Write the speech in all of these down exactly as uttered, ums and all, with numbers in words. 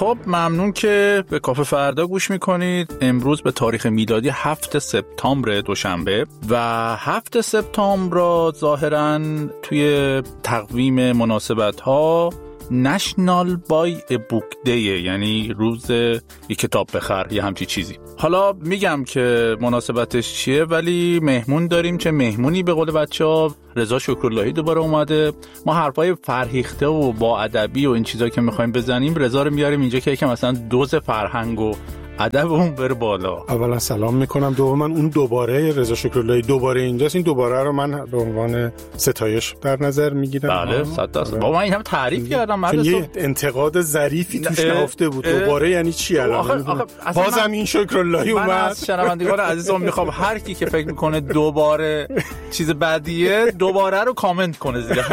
خب ممنون که به کافه فردا گوش میکنید. امروز به تاریخ میلادی هفتم سپتامبر دوشنبه و هفتم سپتامبر را ظاهراً توی تقویم مناسبت ها نشنال بای ا بوک دی، یعنی روز یک کتاب بخر یا همچی چیزی. حالا میگم که مناسبتش چیه، ولی مهمون داریم. چه مهمونی؟ به قول بچه‌ها رضا شکراللهی دوباره اومده. ما حرفای فرهیخته و با ادبی و این چیزا که میخوایم بزنیم رضا رو میاریم اینجا که یکم مثلا دوز فرهنگ و ادب اون بره بالا. اولا سلام میکنم. دوما اون دوباره رضا شکراللهی دوباره اینجاست. این دوباره رو من به عنوان ستایش در نظر میگیرم. بله صد درصد. بابا من این هم تعریف کردم. چون یه انتقاد ظریفی توش نهفته بود. دوباره یعنی چی الان؟ بازم این شکراللهی اومد. من از شنوندگان عزیزم میخوام هر کی که فکر میکنه دوباره چیز بدیه دوباره رو کامنت کنه زیر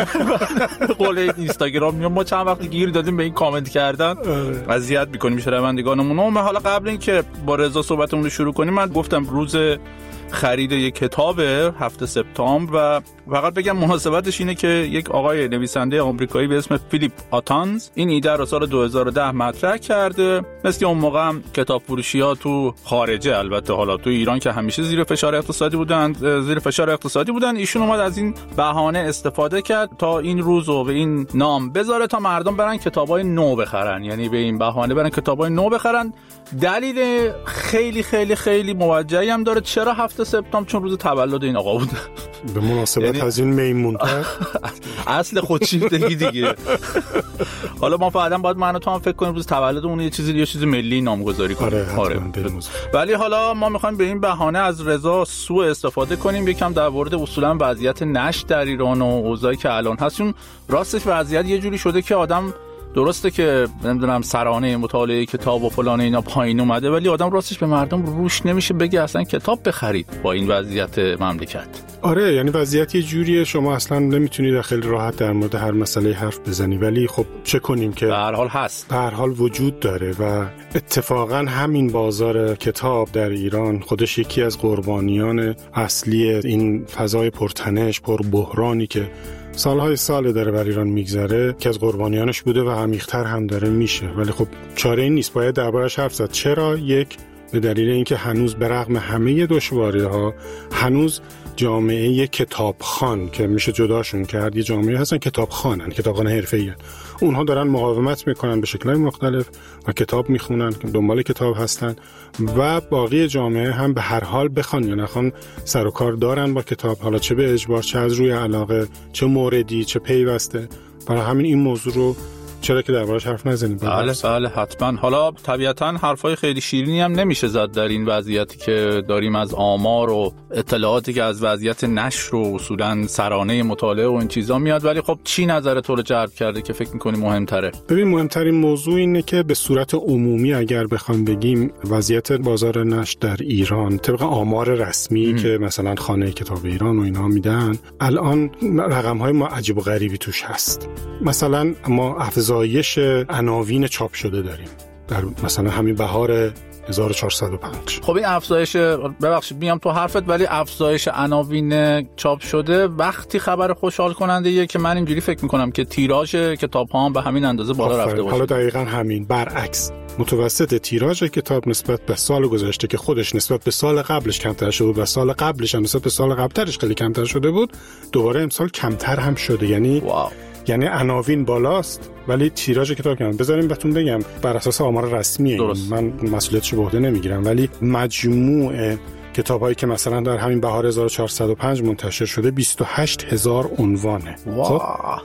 قول اینستاگرام. ما چند وقت گیر دادیم به این کامنت کردن، اذیت میکنیم شنوندگانمون. ما حالا قبل اینکه با رضا صحبتمون رو شروع کنیم، من گفتم روز خرید یک کتاب هفتم سپتامبر و فقط بگم مناسبتش اینه که یک آقای نویسنده آمریکایی به اسم فیلیپ آتانز این ایده رو سال دو هزار و ده مطرح کرده. مثل اون موقع هم کتاب فروشی‌ها تو خارجه، البته حالا تو ایران که همیشه زیر فشار اقتصادی بودن زیر فشار اقتصادی بودن ایشون اومد از این بهانه استفاده کرد تا این روزو به این نام بذاره تا مردم برن کتابای نو بخرن، یعنی به این بهانه برن کتابای نو بخرن. دلیل خیلی خیلی خیلی موجهی هم داره. چرا هفتم سپتامبر؟ چون روز تولد این آقا بود. به مناسبت یعنی از این میمون‌تر اصل خودشیفتگی دیگه. حالا ما فعلا باید من و تو هم فکر کنیم روز تولد اون یه چیزی یه چیزی ملی نامگذاری کنیم. آره ولی حالا ما می‌خوایم به این بهانه از رضا سوء استفاده کنیم، یکم در مورد اصولا وضعیت نشر در ایران و اوضاعی که الان هست. چون راستش وضعیت یه جوری شده که آدم درسته که نمیدونم سرانه مطالعه کتاب و فلان اینا پایین اومده، ولی آدم راستش به مردم روش نمیشه بگه اصلا کتاب بخرید با این وضعیت مملکت. آره یعنی وضعیت یه جوریه شما اصلا نمیتونید خیلی راحت در مورد هر مسئله حرف بزنی، ولی خب چه کنیم که به هر حال هست، به هر حال وجود داره. و اتفاقا همین بازار کتاب در ایران خودش یکی از قربانیان اصلی این فضای پرتنش پر بحرانی که سالهای سال داره بر ایران میگذره که از قربانیانش بوده و عمیق‌تر هم داره میشه. ولی خب چاره ای نیست، باید دربارش حرف زد. چرا؟ یک، به دلیل اینکه هنوز به رغم همه دشواری‌ها هنوز جامعه کتابخوان که میشه جداشون کرد، یه جامعه هستن کتابخوانن، کتابخوان حرفه‌ای، اونها دارن مقاومت میکنن به شکل‌های مختلف و کتاب میخونن، دنبال کتاب هستن و باقی جامعه هم به هر حال بخوان یا نخوان سر و کار دارن با کتاب، حالا چه به اجبار، چه از روی علاقه، چه موردی، چه پیوسته. برای همین این موضوع رو چرا که دربارش حرف نزنیم؟ بله بله حتما. حالا طبیعتاً حرفای خیلی شیرینی هم نمیشه زد در این وضعیتی که داریم از آمار و اطلاعاتی که از وضعیت نشر و اصولاً سرانه مطالعه و این چیزا میاد. ولی خب چی نظر تو رو جلب کرده که فکر می‌کنی مهم‌تره؟ ببین مهمترین موضوع اینه که به صورت عمومی اگر بخوام بگیم وضعیت بازار نشر در ایران طبق آمار رسمی ام. که مثلا خانه کتاب ایران و اینها میدن، الان رقم‌های ما عجیب و غریبی توش هست. مثلا ما افزایش عناوین چاپ شده داریم در مثلا همین بهار هزار و چهارصد و پنج. خب این افزایش، ببخشید میام تو حرفت، ولی افزایش عناوین چاپ شده وقتی خبر خوشحال کننده یه که من اینجوری فکر میکنم که تیراژ کتاب‌ها هم به همین اندازه بالا رفته باشه. حالا دقیقاً همین برعکس، متوسط تیراژ کتاب نسبت به سال گذشته که خودش نسبت به سال قبلش کمتر شده بود و سال قبلش هم نسبت به سال قبلترش خیلی کمتر شده بود، دوباره امسال کمتر هم شده. یعنی واو. یعنی عناوین بالاست ولی تیراژ کتاب کم. بذاریم بهتون بگم بر اساس آمار رسمیه، من مسئولیتش به عهده نمیگیرم، ولی مجموع کتابایی که مثلا در همین بهار هزار و چهارصد و پنج منتشر شده بیست و هشت هزار عنوانه. خب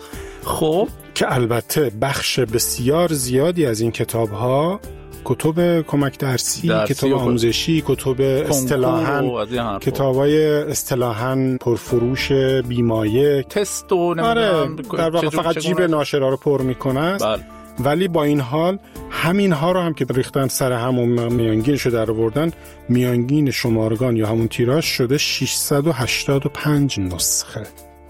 خب که البته بخش بسیار زیادی از این کتاب‌ها کتب کمک درسی، درسی کتاب آموزشی، کتب اصطلاحاً کتابای اصطلاحاً پرفروش بیمایه، تست و نمیدونم در واقع فقط جیب ناشرا رو پر میکنه. ولی با این حال همین ها رو هم که ریختن سر هم و میانگینشو در آوردن، میانگین شمارگان یا همون تیراژ شده ششصد و هشتاد و پنج نسخه.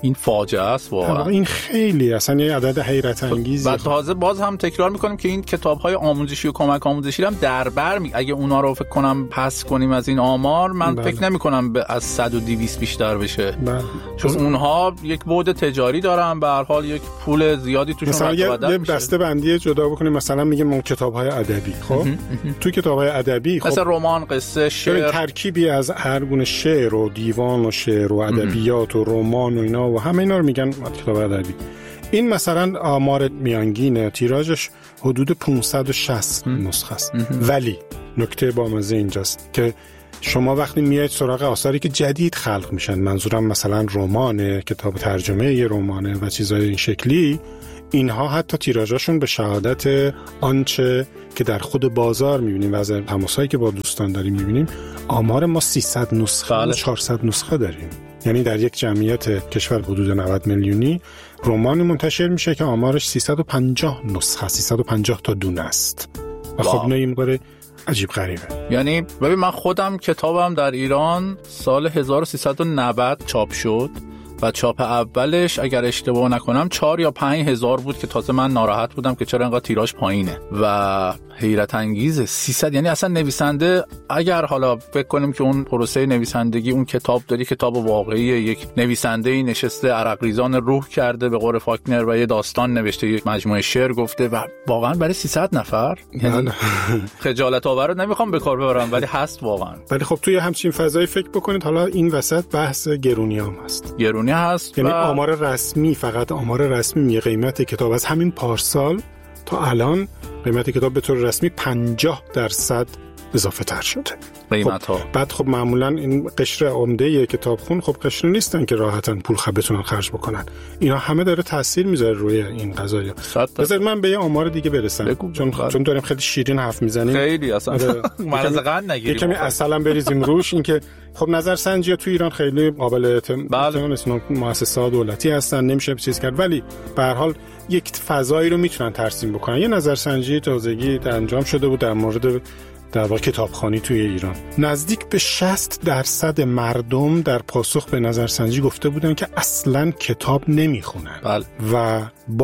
این فاجعه است واقعا. این خیلی اصلا یه عدد حیرت انگیزی. و تازه باز هم تکرار میکنیم که این کتاب‌های آموزشی و کمک آموزشی هم دربر می... اگه اونا رو فکر کنم پس کنیم از این آمار، من بله. فکر نمی‌کنم ب... از صد و دویست بیشتر بشه. بله. چون اونها یک بعد تجاری دارن، به هر حال یک پول زیادی توشون مثلا یه دسته بندی جدا بکنیم، مثلا میگیم اون کتاب‌های ادبی. خب تو کتاب‌های ادبی خب مثلا رمان، قصه، شعر، ترکیبی از هر گونه شعر و دیوان و شعر و ادبیات و رمان و اینا و همه اینا رو میگن کتاب ادبی. این مثلا آمار میانگین تیراژش حدود پانصد و شصت نسخه است. ولی نکته بامزه اینجاست که شما وقتی میاید سراغ آثاری که جدید خلق میشن، منظورم مثلا رمانه، کتاب ترجمه یه رمانه و چیزای این شکلی، اینها حتی تیراژاشون به شهادت آنچه که در خود بازار میبینیم و از تماسایی که با دوستان داریم میبینیم، آمار ما سیصد نسخه و چهارصد نسخه داریم. یعنی در یک جمعیت کشور حدود نود میلیونی رمانی منتشر میشه که آمارش سیصد و پنجاه نسخه، سیصد و پنجاه تا دونه است. و خب نه این قره عجیب غریبه. یعنی ببین من خودم کتابم در ایران سال هزار و سیصد و نود چاپ شد و چاپ اولش اگر اشتباه نکنم چهار یا پنج هزار بود که تازه من ناراحت بودم که چرا اینقدر تیراژ پایینه و حیرت انگیزه سیصد. یعنی اصلا نویسنده اگر حالا فکر کنیم که اون پروسه نویسندگی اون کتاب داری، کتاب واقعی یک نویسنده‌ای نشسته عرق ریزان روح کرده به قول فاکنر و یه داستان نوشته، یک مجموعه شعر گفته و واقعا برای سیصد نفر یعنی خجالت آور رو نمیخوام به کار ببرم ولی هست واقعا. ولی خب توی همچین فضایی فکر بکنید حالا این وسط بحث گرونیام هست. گرونی هست یعنی و... آمار رسمی، فقط آمار رسمی میگه قیمت کتاب از همین پارسال تا الان قیمت کتاب به طور رسمی پنجاه درصد اضافه تر شده قیمت ها. خب بعد خب معمولا این قشر عمده کتابخون خب قشر نیستن که راحتاً پول خ بتونن خرج بکنن. اینا همه داره تاثیر میذاره روی این قضایا. بذار من به یه آمار دیگه برسم بگو. چون خب. چون داریم خیلی شیرین حرف میزنیم. خیلی اصلا مرز قند نگیریم. یکمی اصلا بریزیم روش. این که خب نظرسنجی تو ایران خیلی قابل اعتماد نیستن، مؤسسات دولتی هستن، نمیشه چیز کرد، ولی به هر حال یک فضایی رو میتونن ترسیم بکنن. یه نظرسنجی تازگی انجام شده بود در مورد در واقع کتابخوانی توی ایران. نزدیک به شصت درصد مردم در پاسخ به نظرسنجی گفته بودن که اصلاً کتاب نمیخونن. بله. و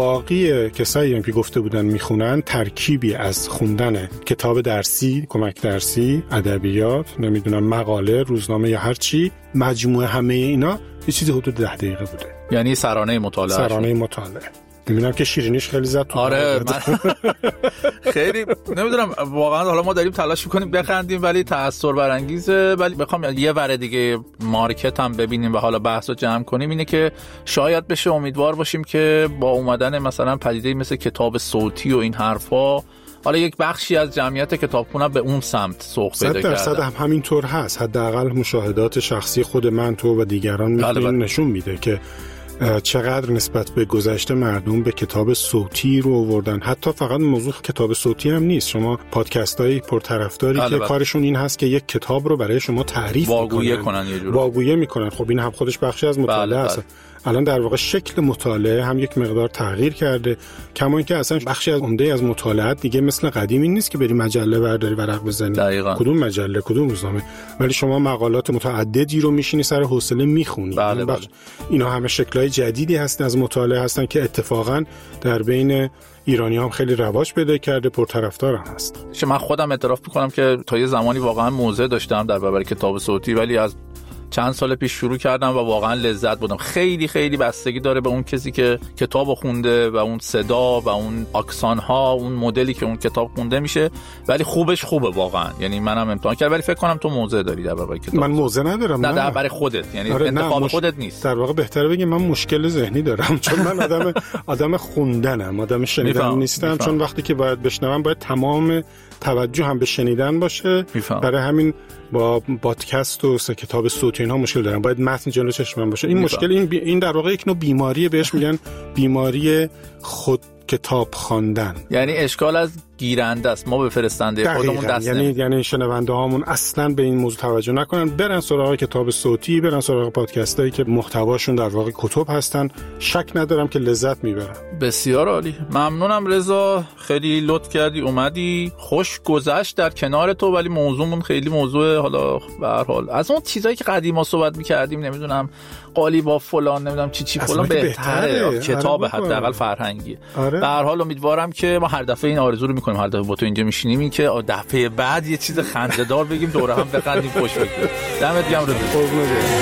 باقی کسایی هم که گفته بودن میخونن ترکیبی از خوندن کتاب درسی، کمک درسی، ادبیات، نمیدونم مقاله، روزنامه یا هر چی، مجموعه همه اینا یه چیزی حدود ده دقیقه بوده. یعنی سرانه مطالعه. سرانه مطالعه. میبینم که شیرینیش خیلی زد تو. آره من خیلی نمیدونم واقعا، حالا ما داریم تلاش میکنیم بخندیم ولی تأثیر برانگیزه. ولی بخوام یه ور دیگه مارکت هم ببینیم و حالا بحثو جمع کنیم، اینه که شاید بشه امیدوار باشیم که با اومدن مثلا پدیده مثل کتاب صوتی و این حرفا، حالا یک بخشی از جمعیت کتابخونه به اون سمت سوق پیدا کرده. صد درصد هم همینطور هست. حداقل مشاهدات شخصی خود من، تو و دیگران میتونه نشون میده که چقدر نسبت به گذشته مردم به کتاب صوتی رو آوردن. حتی فقط موضوع کتاب صوتی هم نیست، شما پادکست‌های پرطرفداری که کارشون این هست که یک کتاب رو برای شما تعریف واگویه کنن، کنن یه جور واگویه میکنن. خب این هم خودش بخشی از مطالعه است. الان در واقع شکل مطالعه هم یک مقدار تغییر کرده، کما اینکه اصلا بخشی از عمده از مطالعات دیگه مثل قدیمی نیست که بری مجله برداری ورق بزنی. دقیقاً. کدوم مجله، کدوم روزنامه، ولی شما مقالات متعددی رو میشینی سر حوصله میخونی. بله بله. اینا همه شکل‌های جدیدی هستن از مطالعه هستن که اتفاقاً در بین ایرانی هم خیلی رواج پیدا کرده، پرطرفدار هم هست. من خودم اعتراف میکنم که تا یه زمانی واقعا موضع داشتم در برابر کتاب صوتی، ولی از چند سال پیش شروع کردم و واقعا لذت بردم. خیلی خیلی بستگی داره به اون کسی که کتابو خونده و اون صدا و اون اکسان ها، اون مدلی که اون کتاب خونده میشه، ولی خوبش خوبه واقعا. یعنی منم امتحان کردم ولی فکر کنم تو موضع داری در برابر کتاب. من موضع ندارم. نه, نه. برای خودت، یعنی آره انتخاب مش... خودت نیست. در واقع بهتره بگم من مشکل ذهنی دارم، چون من آدم آدم خوندنم، آدم شنیدن میفهم. نیستم میفهم. چون وقتی که باید بشنوم باید تمام توجه هم به شنیدن باشه. میفهم. برای همین با پادکست و کتاب صوتی اینها مشکل دارم، باید متن جلو چشمم باشه. این میفهم. مشکل این, بی... این در واقع یک نوع بیماریه، بهش میگن بیماری خود کتاب خواندن. یعنی اشکال از گیرنده است، ما به فرستنده خودمون دست یعنی نمیدیم. یعنی شنونده هامون اصلا به این موضوع توجه نکنن، برن سراغ کتاب صوتی، برن سراغ پادکست هایی که محتواشون در واقع کتب هستن. شک ندارم که لذت میبرن. بسیار عالی، ممنونم رضا، خیلی لطف کردی اومدی، خوش گذشت در کنار تو، ولی موضوعمون خیلی موضوع حالا به هر حال از اون چیزایی که قدیما صحبت می‌کردیم، نمیدونم قالیباف فلان، نمیدونم چی چی فلان، بهتره کتاب حداقل فرهنگی. آره. به هر حال امیدوارم که ما هر دفعه این آرزو رو می‌کنیم، هر دفعه با تو اینجا میشینیم که دفعه بعد یه چیز خنده‌دار بگیم، دوره هم بخندیم، خوش بگذره. دمت گرم رضا.